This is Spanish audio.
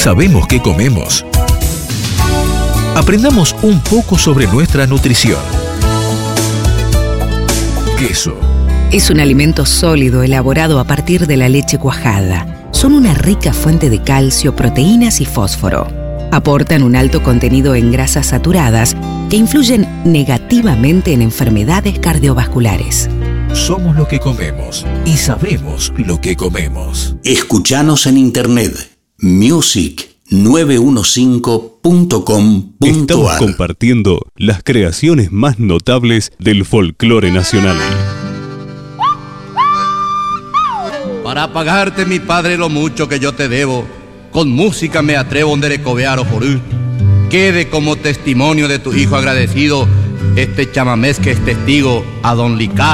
sabemos qué comemos. Aprendamos un poco sobre nuestra nutrición. Queso. Es un alimento sólido elaborado a partir de la leche cuajada. Son una rica fuente de calcio, proteínas y fósforo. Aportan un alto contenido en grasas saturadas que influyen negativamente en enfermedades cardiovasculares. Somos lo que comemos y sabemos lo que comemos. Escuchanos en internet music915.com.ar. Estamos compartiendo las creaciones más notables del folclore nacional. Para pagarte, mi padre, lo mucho que yo te debo, con música me atrevo a enderecobear o jorú. Quede como testimonio de tu hijo agradecido este chamamés que es testigo a don Licá.